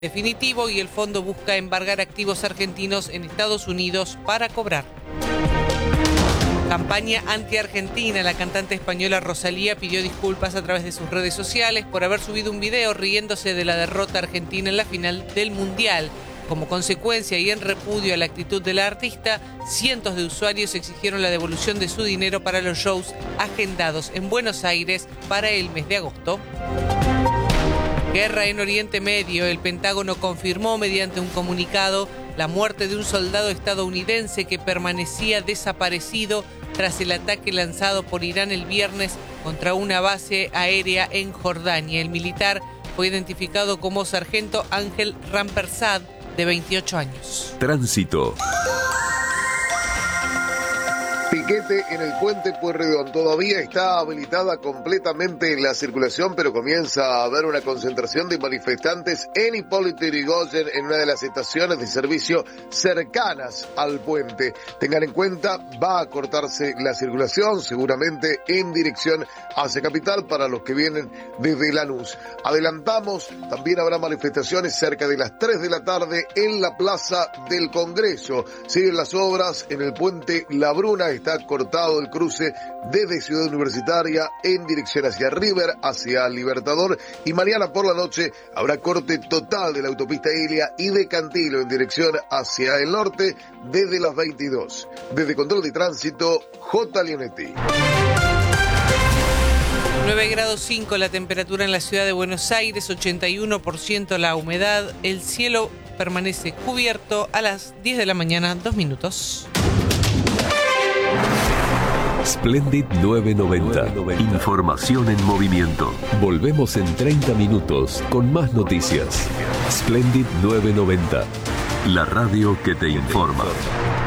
definitivo y el fondo busca embargar activos argentinos en Estados Unidos para cobrar. Campaña anti-argentina. La cantante española Rosalía pidió disculpas a través de sus redes sociales por haber subido un video riéndose de la derrota argentina en la final del Mundial. Como consecuencia y en repudio a la actitud de la artista, cientos de usuarios exigieron la devolución de su dinero para los shows agendados en Buenos Aires para el mes de agosto. Guerra en Oriente Medio. El Pentágono confirmó mediante un comunicado la muerte de un soldado estadounidense que permanecía desaparecido tras el ataque lanzado por Irán el viernes contra una base aérea en Jordania. El militar fue identificado como Sargento Ángel Rampersad, de 28 años. Tránsito. Piquete en el puente Pueyrredón. Todavía está habilitada completamente la circulación, pero comienza a haber una concentración de manifestantes en Hipólito Yrigoyen, en una de las estaciones de servicio cercanas al puente. Tengan en cuenta, va a cortarse la circulación, seguramente en dirección hacia Capital para los que vienen desde Lanús. Adelantamos, también habrá manifestaciones cerca de las 3 de la tarde en la Plaza del Congreso. Siguen las obras en el puente La Bruna. Está cortado el cruce desde Ciudad Universitaria en dirección hacia River, hacia Libertador, y mañana por la noche habrá corte total de la autopista Ilia y de Cantilo en dirección hacia el norte desde las 22. Desde Control de Tránsito, J. Leonetti. 9 grados 5 la temperatura en la ciudad de Buenos Aires, 81% la humedad, el cielo permanece cubierto a las 10 de la mañana, 2 minutos. Splendid 990. Información en movimiento. Volvemos en 30 minutos con más noticias. Splendid 990. La radio que te informa.